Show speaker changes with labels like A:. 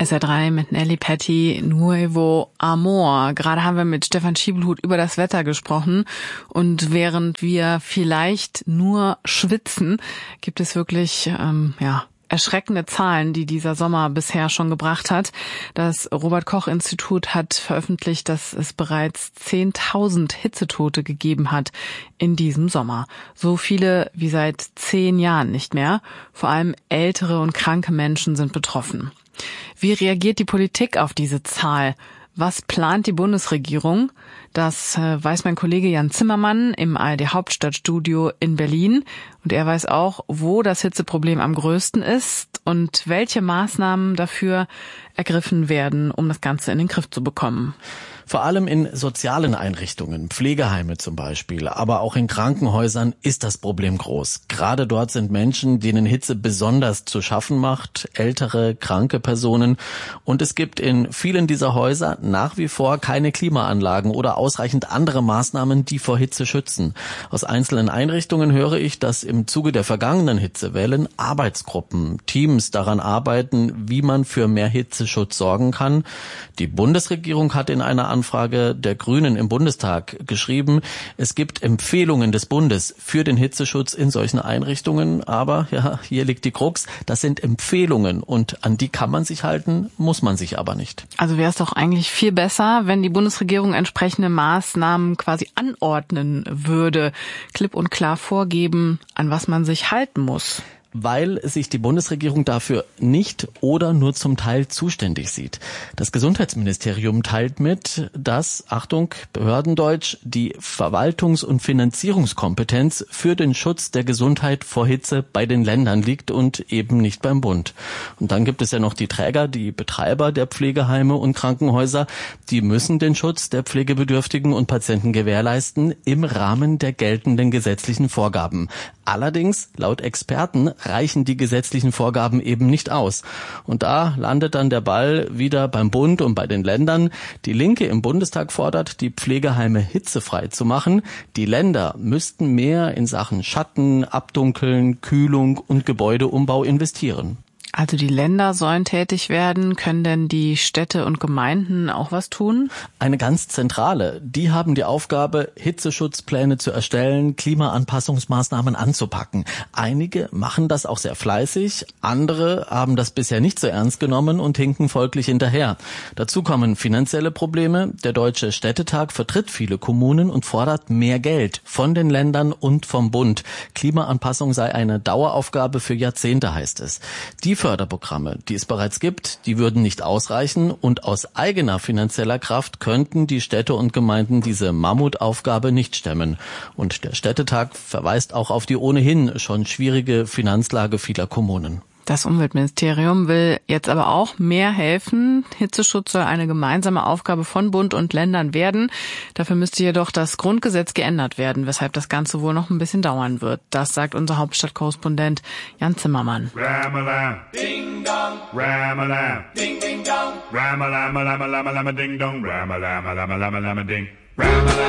A: SR3 mit Nelly Patty, Nuevo Amor. Gerade haben wir mit Stefan Schiebelhut über das Wetter gesprochen. Und während wir vielleicht nur schwitzen, gibt es wirklich, erschreckende Zahlen, die dieser Sommer bisher schon gebracht hat. Das Robert-Koch-Institut hat veröffentlicht, dass es bereits 10.000 Hitzetote gegeben hat in diesem Sommer. So viele wie seit 10 Jahren nicht mehr. Vor allem ältere und kranke Menschen sind betroffen. Wie reagiert die Politik auf diese Zahl? Was plant die Bundesregierung? Das weiß mein Kollege Jan Zimmermann im ARD-Hauptstadtstudio in Berlin. Und er weiß auch, wo das Hitzeproblem am größten ist und welche Maßnahmen dafür ergriffen werden, um das Ganze in den Griff zu bekommen.
B: Vor allem in sozialen Einrichtungen, Pflegeheime zum Beispiel, aber auch in Krankenhäusern ist das Problem groß. Gerade dort sind Menschen, denen Hitze besonders zu schaffen macht, ältere, kranke Personen. Und es gibt in vielen dieser Häuser nach wie vor keine Klimaanlagen oder ausreichend andere Maßnahmen, die vor Hitze schützen. Aus einzelnen Einrichtungen höre ich, dass im Zuge der vergangenen Hitzewellen Arbeitsgruppen, Teams daran arbeiten, wie man für mehr Hitzeschutz sorgen kann. Die Bundesregierung hat in einer Anfrage der Grünen im Bundestag geschrieben, es gibt Empfehlungen des Bundes für den Hitzeschutz in solchen Einrichtungen, aber ja, hier liegt die Krux, das sind Empfehlungen und an die kann man sich halten, muss man sich aber nicht.
A: Also wäre es doch eigentlich viel besser, wenn die Bundesregierung entsprechende Maßnahmen quasi anordnen würde, klipp und klar vorgeben, an was man sich halten muss.
B: Weil sich die Bundesregierung dafür nicht oder nur zum Teil zuständig sieht. Das Gesundheitsministerium teilt mit, dass, Achtung, Behördendeutsch, die Verwaltungs- und Finanzierungskompetenz für den Schutz der Gesundheit vor Hitze bei den Ländern liegt und eben nicht beim Bund. Und dann gibt es ja noch die Träger, die Betreiber der Pflegeheime und Krankenhäuser, die müssen den Schutz der Pflegebedürftigen und Patienten gewährleisten im Rahmen der geltenden gesetzlichen Vorgaben. Allerdings, laut Experten, reichen die gesetzlichen Vorgaben eben nicht aus. Und da landet dann der Ball wieder beim Bund und bei den Ländern. Die Linke im Bundestag fordert, die Pflegeheime hitzefrei zu machen. Die Länder müssten mehr in Sachen Schatten, Abdunkeln, Kühlung und Gebäudeumbau investieren.
A: Also die Länder sollen tätig werden. Können denn die Städte und Gemeinden auch was tun?
B: Eine ganz zentrale. Die haben die Aufgabe, Hitzeschutzpläne zu erstellen, Klimaanpassungsmaßnahmen anzupacken. Einige machen das auch sehr fleißig, andere haben das bisher nicht so ernst genommen und hinken folglich hinterher. Dazu kommen finanzielle Probleme. Der Deutsche Städtetag vertritt viele Kommunen und fordert mehr Geld von den Ländern und vom Bund. Klimaanpassung sei eine Daueraufgabe für Jahrzehnte, heißt es. Die Förderprogramme, die es bereits gibt, die würden nicht ausreichen und aus eigener finanzieller Kraft könnten die Städte und Gemeinden diese Mammutaufgabe nicht stemmen. Und der Städtetag verweist auch auf die ohnehin schon schwierige Finanzlage vieler Kommunen.
A: Das Umweltministerium will jetzt aber auch mehr helfen. Hitzeschutz soll eine gemeinsame Aufgabe von Bund und Ländern werden. Dafür müsste jedoch das Grundgesetz geändert werden, weshalb das Ganze wohl noch ein bisschen dauern wird. Das sagt unser Hauptstadtkorrespondent Jan Zimmermann.
C: Ram-a-lam, ding-dong, ram-a-lam, ding-ding-dong, ram-a-lam-a-lam-a-lam-a-lam-a-ding-dong, ram-a-lam-a-lam-a-lam-a-lam-a-ding, ram-a-lam.